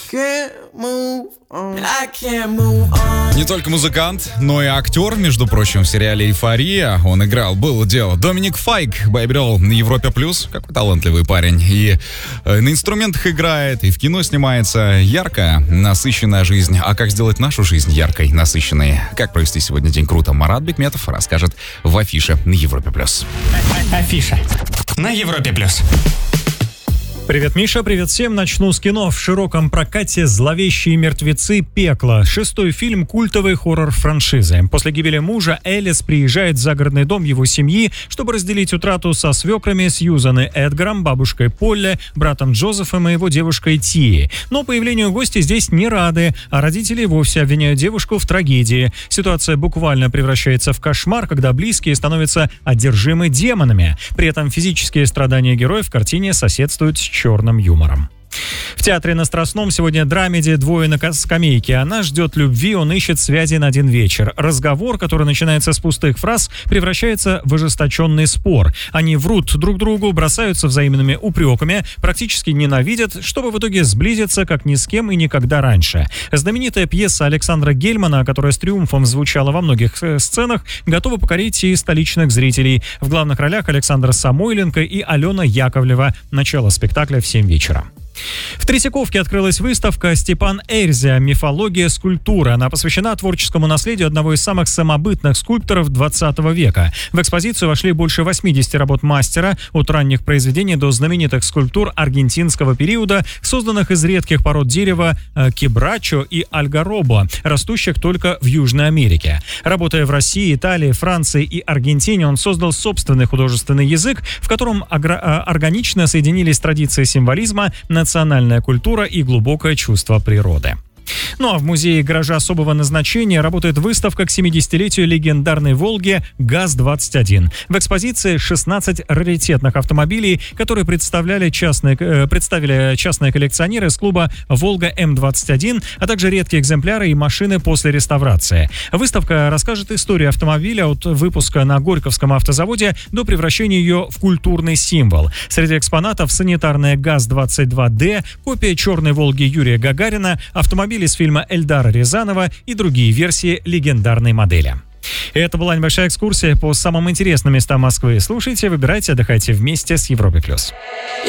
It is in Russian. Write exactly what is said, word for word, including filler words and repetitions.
Не только музыкант, но и актер, между прочим, в сериале «Эйфория» он играл, было дело. Доминик Файк, Baby Doll на Европе Плюс, какой талантливый парень. И э, на инструментах играет, и в кино снимается. Яркая, насыщенная жизнь. А как сделать нашу жизнь яркой, насыщенной? Как провести сегодня день круто? Марат Бекметов расскажет в афише на Европе Плюс. Афиша на Европе Плюс. Привет, Миша, привет всем. Начну с кино. В широком прокате «Зловещие мертвецы. Пекло». Шестой фильм культовой хоррор-франшизы. После гибели мужа Элис приезжает в загородный дом его семьи, чтобы разделить утрату со свекрами Сьюзан и Эдгаром, бабушкой Полли, братом Джозефом и его девушкой Тией. Но появлению гостя здесь не рады, а родители вовсе обвиняют девушку в трагедии. Ситуация буквально превращается в кошмар, когда близкие становятся одержимы демонами. При этом физические страдания героев в картине соседствуют с черным юмором. В театре на Страстном сегодня драмеди «Двое на скамейке». Она ждет любви, он ищет связи на один вечер. Разговор, который начинается с пустых фраз, превращается в ожесточенный спор. Они врут друг другу, бросаются взаимными упреками, практически ненавидят, чтобы в итоге сблизиться как ни с кем и никогда раньше. Знаменитая пьеса Александра Гельмана, которая с триумфом звучала во многих сценах, готова покорить и столичных зрителей. В главных ролях Александра Самойленко и Алена Яковлева. Начало спектакля в семь вечера. В Третьяковке открылась выставка «Степан Эрзя. Мифология скульптуры». Она посвящена творческому наследию одного из самых самобытных скульпторов двадцатого века. В экспозицию вошли больше восьмидесяти работ мастера, от ранних произведений до знаменитых скульптур аргентинского периода, созданных из редких пород дерева кебрачо и альгаробо, растущих только в Южной Америке. Работая в России, Италии, Франции и Аргентине, он создал собственный художественный язык, в котором органично соединились традиции символизма, национальная культура и глубокое чувство природы. Ну а в музее гаража особого назначения работает выставка к семидесятилетию легендарной «Волги» ГАЗ-двадцать один. В экспозиции шестнадцать раритетных автомобилей, которые представляли частные, э, представили частные коллекционеры из клуба «Волга М двадцать один», а также редкие экземпляры и машины после реставрации. Выставка расскажет историю автомобиля от выпуска на Горьковском автозаводе до превращения ее в культурный символ. Среди экспонатов санитарная ГАЗ-двадцать два Д, копия черной «Волги» Юрия Гагарина, автомобиль из фильма Эльдара Рязанова и другие версии легендарной модели. Это была небольшая экскурсия по самым интересным местам Москвы. Слушайте, выбирайте, отдыхайте вместе с Европой+.